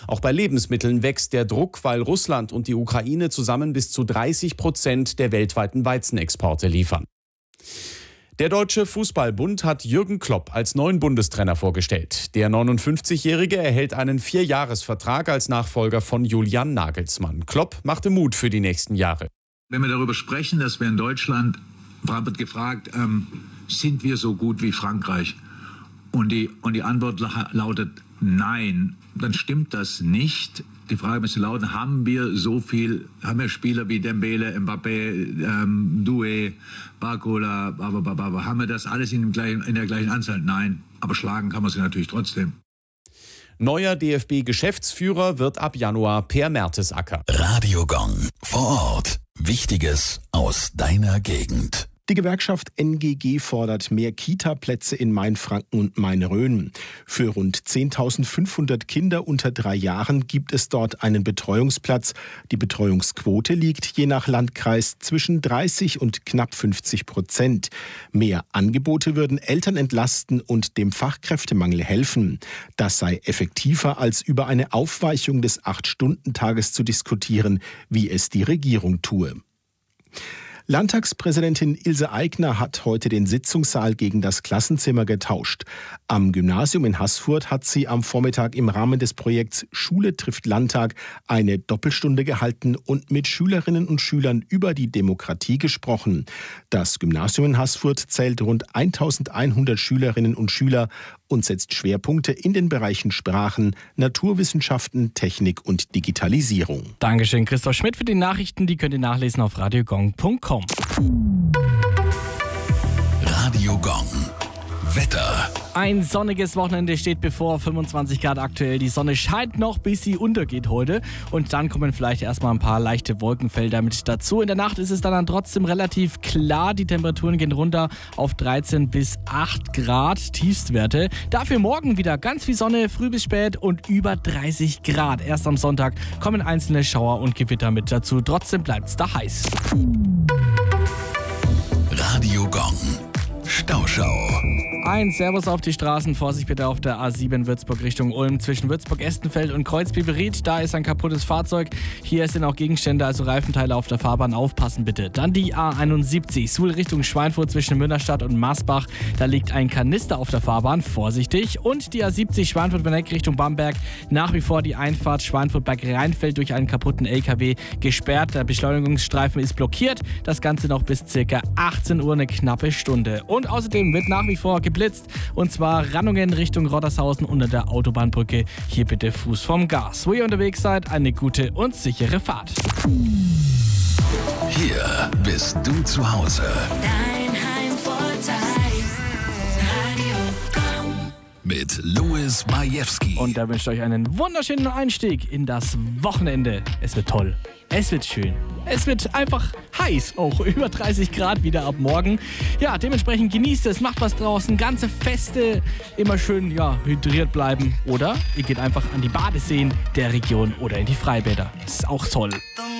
Auch bei Lebensmitteln wächst der Druck, weil Russland und die Ukraine zusammen bis zu 30% der weltweiten Weizenexporte liefern. Der Deutsche Fußballbund hat Jürgen Klopp als neuen Bundestrainer vorgestellt. Der 59-Jährige erhält einen 4-Jahres-Vertrag als Nachfolger von Julian Nagelsmann. Klopp machte Mut für die nächsten Jahre. Wenn wir darüber sprechen, dass wir in Deutschland, wird gefragt, sind wir so gut wie Frankreich? Und die Antwort lautet nein, dann stimmt das nicht. Die Frage müsste lauten, haben wir Spieler wie Dembele, Mbappé, Doué, Barcola, haben wir das alles in der gleichen Anzahl? Nein, aber schlagen kann man sie natürlich trotzdem. Neuer DFB-Geschäftsführer wird ab Januar Per Mertesacker. Radio Gong. Vor Ort. Wichtiges aus deiner Gegend. Die Gewerkschaft NGG fordert mehr Kita-Plätze in Mainfranken und Main-Rhön. Für rund 10.500 Kinder unter 3 Jahren gibt es dort einen Betreuungsplatz. Die Betreuungsquote liegt je nach Landkreis zwischen 30 und knapp 50%. Mehr Angebote würden Eltern entlasten und dem Fachkräftemangel helfen. Das sei effektiver, als über eine Aufweichung des 8-Stunden-Tages zu diskutieren, wie es die Regierung tue. Landtagspräsidentin Ilse Aigner hat heute den Sitzungssaal gegen das Klassenzimmer getauscht. Am Gymnasium in Haßfurt hat sie am Vormittag im Rahmen des Projekts Schule trifft Landtag eine Doppelstunde gehalten und mit Schülerinnen und Schülern über die Demokratie gesprochen. Das Gymnasium in Haßfurt zählt rund 1.100 Schülerinnen und Schüler und setzt Schwerpunkte in den Bereichen Sprachen, Naturwissenschaften, Technik und Digitalisierung. Dankeschön, Christoph Schmidt, für die Nachrichten. Die könnt ihr nachlesen auf radiogong.com. Radio Gong. Wetter. Ein sonniges Wochenende steht bevor, 25 Grad aktuell. Die Sonne scheint noch, bis sie untergeht heute. Und dann kommen vielleicht erstmal ein paar leichte Wolkenfelder mit dazu. In der Nacht ist es dann trotzdem relativ klar. Die Temperaturen gehen runter auf 13 bis 8 Grad Tiefstwerte. Dafür morgen wieder ganz viel Sonne, früh bis spät und über 30 Grad. Erst am Sonntag kommen einzelne Schauer und Gewitter mit dazu. Trotzdem bleibt es da heiß. Radio Gong. Stauschau. Ein Servus auf die Straßen. Vorsicht bitte auf der A7 Würzburg Richtung Ulm zwischen Würzburg-Estenfeld und Kreuzbiberried. Da ist ein kaputtes Fahrzeug. Hier sind auch Gegenstände, also Reifenteile auf der Fahrbahn. Aufpassen bitte. Dann die A71 Suhl Richtung Schweinfurt zwischen Münnerstadt und Marsbach. Da liegt ein Kanister auf der Fahrbahn. Vorsichtig. Und die A70 Schweinfurt-Werneck Richtung Bamberg. Nach wie vor die Einfahrt Schweinfurt-Berg-Rheinfeld durch einen kaputten LKW gesperrt. Der Beschleunigungsstreifen ist blockiert. Das Ganze noch bis ca. 18 Uhr, eine knappe Stunde. Und außerdem wird nach wie vor geblitzt, und zwar Rannungen Richtung Rottershausen unter der Autobahnbrücke. Hier bitte Fuß vom Gas. Wo ihr unterwegs seid, eine gute und sichere Fahrt. Hier bist du zu Hause. Dein Heimvorteil. Radio Gong. Mit Louis Majewski. Und da wünscht euch einen wunderschönen Einstieg in das Wochenende. Es wird toll. Es wird schön. Es wird einfach heiß, auch über 30 Grad wieder ab morgen. Ja, dementsprechend genießt es, macht was draußen, ganze Feste, immer schön hydriert bleiben. Oder ihr geht einfach an die Badeseen der Region oder in die Freibäder. Das ist auch toll.